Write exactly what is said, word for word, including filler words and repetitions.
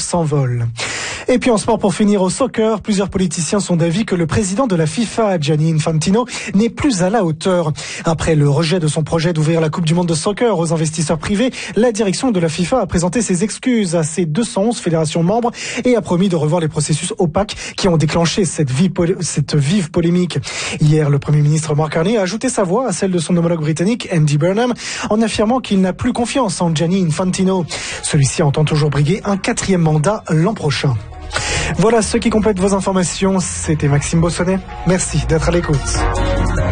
s'envole. Et puis en sport, pour finir, au soccer, plusieurs politiciens sont d'avis que le président de la FIFA, Gianni Infantino, n'est plus à la hauteur. Après le rejet de son projet d'ouvrir la Coupe du monde de soccer aux investisseurs privés, la direction de la FIFA a présenté ses excuses à ses deux cent onze fédérations membres et a promis de revoir les processus opaques qui ont déclenché cette, vie, cette vive polémique. Hier, le Premier ministre Mark Carney a ajouté sa voix à celle de son homologue britannique, Andy Burnham, en affirmant qu'il n'a plus confiance en Gianni Infantino. Celui-ci entend toujours briguer un quatrième mandat l'an prochain. Voilà ce qui complète vos informations. C'était Maxime Bossonnet. Merci d'être à l'écoute.